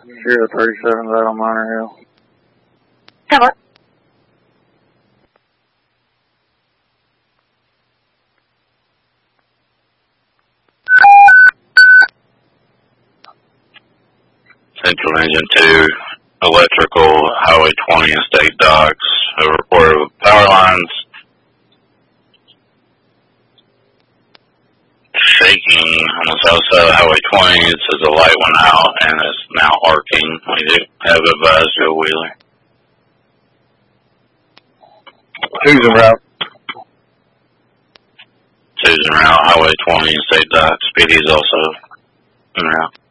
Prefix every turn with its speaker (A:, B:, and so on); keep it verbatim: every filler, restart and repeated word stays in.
A: Sierra thirty-seven is out on Minor Hill.
B: Come on.
C: Central Engine two, electrical, Highway twenty and State Docks. A report of power lines shaking on the south side of Highway twenty. It says the light went out and it's now arcing. We do have advised Joe Wheeler.
A: Who's en route?
C: Two's en route, Highway twenty and State Docks. P D's also en route.